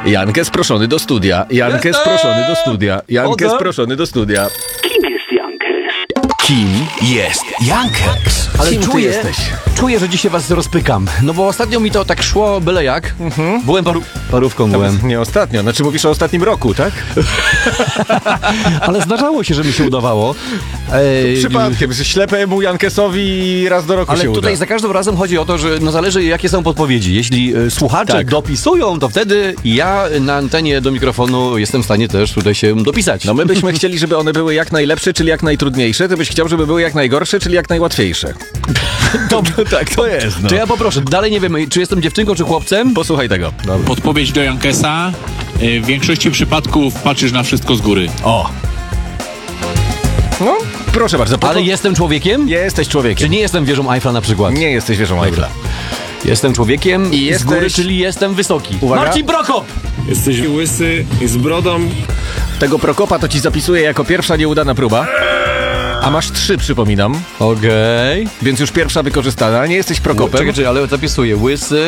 Jankes proszony do studia. Jankes proszony do studia. Jankes proszony do studia. Kim jest Jankes? Ale Kim ty jesteś? Czuję, że dzisiaj was rozpykam. No bo ostatnio mi to tak szło byle jak. Byłem parówką byłem. Nie ostatnio, znaczy mówisz o ostatnim roku, tak? Ale zdarzało się, że mi się udawało. Przypadkiem, że ślepemu Jankesowi raz do roku Ale się tutaj uda. za każdym razem chodzi o to, że no zależy jakie są podpowiedzi. Jeśli słuchacze Tak. dopisują, to wtedy ja na antenie do mikrofonu jestem w stanie też tutaj się dopisać. No my byśmy chcieli, żeby one były jak najlepsze, czyli jak najtrudniejsze. Ty byś chciał, żeby były jak najgorsze, czyli jak najłatwiejsze. Tak, to jest. No. To ja poproszę, dalej nie wiem, czy jestem dziewczynką, czy chłopcem. Posłuchaj tego. Dobra. Podpowiedź do Jankesa. W większości przypadków patrzysz na wszystko z góry. O! No, proszę bardzo. Ale jestem człowiekiem? Jesteś człowiekiem. Czy nie jestem wieżą Eiffla na przykład? Nie jesteś wieżą Eiffla. Jestem człowiekiem I z góry, jesteś- czyli jestem wysoki. Uwaga. Marcin Prokop! Jesteś łysy i z brodą. Tego Prokopa to ci zapisuję jako pierwsza nieudana próba. A masz 3, przypominam. Okej. Więc już pierwsza wykorzystana. Nie jesteś Prokopem. Czekaj, ale zapisuję. Łysy.